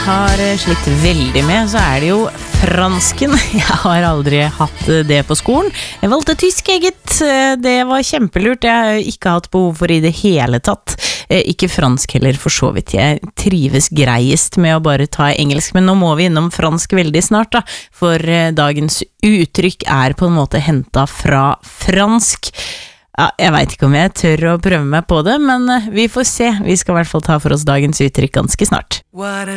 har slitt veldig med, så det jo fransken. Jeg har aldri hatt det på skolen. Jeg valgte tysk, eget. Det var kjempelurt. Jeg har ikke hatt behov for I det hele tatt. Ikke fransk heller, for så vidt. Jeg trives greiest med å bare ta engelsk, men nå må vi innom fransk veldig snart, da. For dagens uttrykk på en måte hentet fra fransk. Ja, jeg vet ikke om jeg tør å prøve meg på det, men vi får se. Vi skal I hvert fall ta for oss dagens uttrykk ganske snart.